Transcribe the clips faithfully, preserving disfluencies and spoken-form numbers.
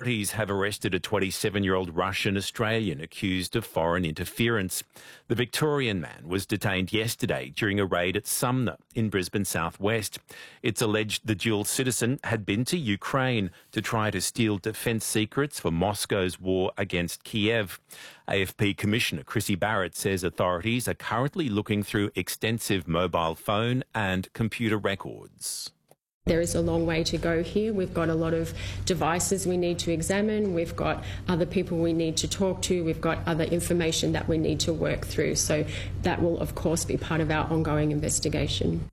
Authorities have arrested a twenty-seven-year-old Russian-Australian accused of foreign interference. The Victorian man was detained yesterday during a raid at Sumner in Brisbane southwest. It's alleged the dual citizen had been to Ukraine to try to steal defence secrets for Moscow's war against Kiev. A F P Commissioner Chrissy Barrett says authorities are currently looking through extensive mobile phone and computer records. There is a long way to go here. We've got a lot of devices we need to examine. We've got other people we need to talk to. We've got other information that we need to work through. So that will, of course, be part of our ongoing investigation.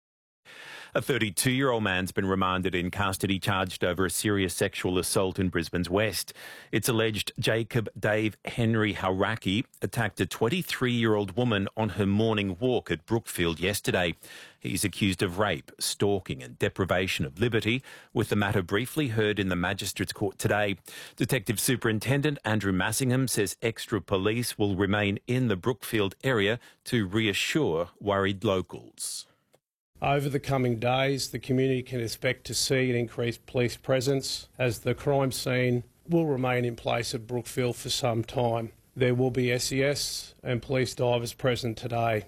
A thirty-two-year-old man's been remanded in custody charged over a serious sexual assault in Brisbane's West. It's alleged Jacob Dave Henry Hauraki attacked a twenty-three-year-old woman on her morning walk at Brookfield yesterday. He's accused of rape, stalking and deprivation of liberty, with the matter briefly heard in the Magistrates Court today. Detective Superintendent Andrew Massingham says extra police will remain in the Brookfield area to reassure worried locals. Over the coming days, the community can expect to see an increased police presence as the crime scene will remain in place at Brookfield for some time. There will be S E S and police divers present today.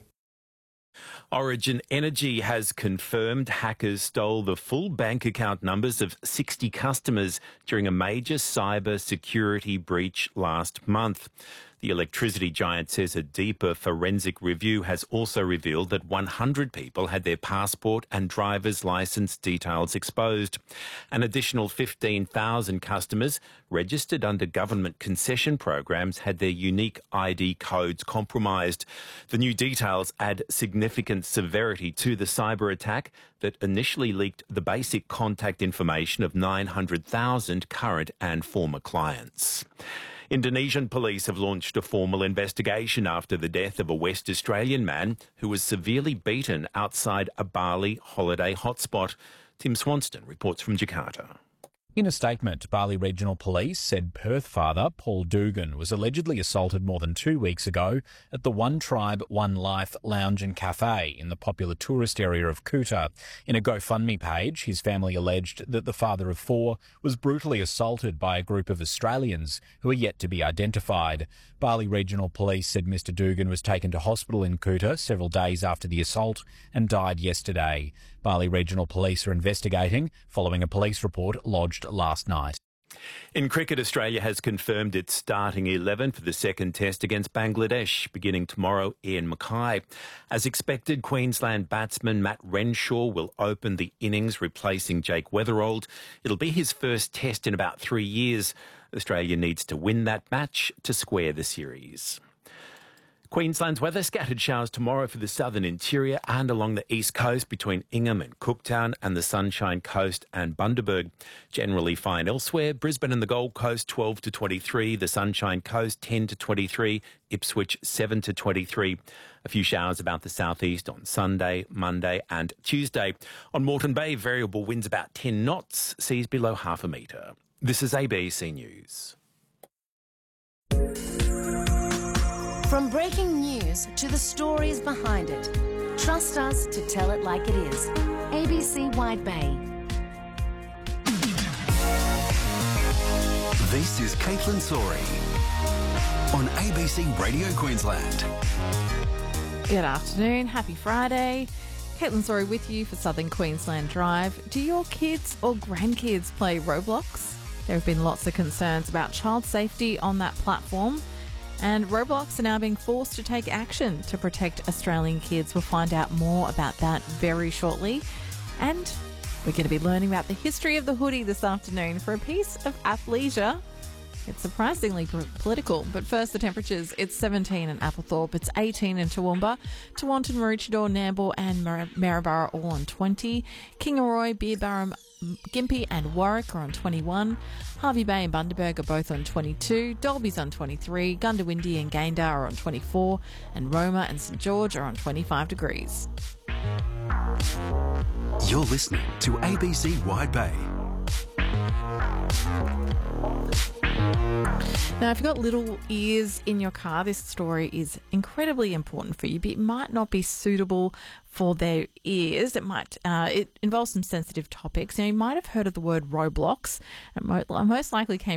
Origin Energy has confirmed hackers stole the full bank account numbers of sixty customers during a major cyber security breach last month. The electricity giant says a deeper forensic review has also revealed that one hundred people had their passport and driver's licence details exposed. An additional fifteen thousand customers registered under government concession programs had their unique I D codes compromised. The new details add significant severity to the cyber attack that initially leaked the basic contact information of nine hundred thousand current and former clients. Indonesian police have launched a formal investigation after the death of a West Australian man who was severely beaten outside a Bali holiday hotspot. Tim Swanston reports from Jakarta. In a statement, Bali Regional Police said Perth father Paul Dugan was allegedly assaulted more than two weeks ago at the One Tribe, One Life lounge and cafe in the popular tourist area of Kuta. In a GoFundMe page, his family alleged that the father of four was brutally assaulted by a group of Australians who are yet to be identified. Bali Regional Police said Mister Dugan was taken to hospital in Kuta several days after the assault and died yesterday. Bali Regional Police are investigating following a police report lodged last night. In cricket, Australia has confirmed its starting eleven for the second test against Bangladesh, beginning tomorrow. Ian Mackay. As expected, Queensland batsman Matt Renshaw will open the innings, replacing Jake Weatherald. It'll be his first test in about three years. Australia needs to win that match to square the series. Queensland's weather, scattered showers tomorrow for the southern interior and along the east coast between Ingham and Cooktown and the Sunshine Coast and Bundaberg. Generally fine elsewhere. Brisbane and the Gold Coast twelve to twenty-three, the Sunshine Coast ten to twenty-three, Ipswich seven to twenty-three. A few showers about the southeast on Sunday, Monday and Tuesday. On Moreton Bay, variable winds about ten knots, seas below half a metre. This is A B C News. From breaking news to the stories behind it, trust us to tell it like it is. A B C Wide Bay. This is Caitlin Sori on A B C Radio Queensland. Good afternoon, happy Friday. Caitlin Sori with you for Southern Queensland Drive. Do your kids or grandkids play Roblox? There have been lots of concerns about child safety on that platform. And Roblox are now being forced to take action to protect Australian kids. We'll find out more about that very shortly. And we're going to be learning about the history of the hoodie this afternoon for a piece of athleisure. It's surprisingly p- political. But first, the temperatures. It's seventeen in Applethorpe. It's eighteen in Toowoomba. Tewantin, Maroochydore, Nambour and Mar- Maryborough all on twenty. Kingaroy, Beerburrum, Gympie and Warwick are on twenty-one. Harvey Bay and Bundaberg are both on twenty-two. Dalby's on twenty-three. Gundawindi and Gayndah are on twenty-four. And Roma and St George are on twenty-five degrees. You're listening to A B C Wide Bay. Now, if you've got little ears in your car, this story is incredibly important for you, but it might not be suitable for their ears. It might, uh, it involves some sensitive topics. Now, you might have heard of the word Roblox. It most likely came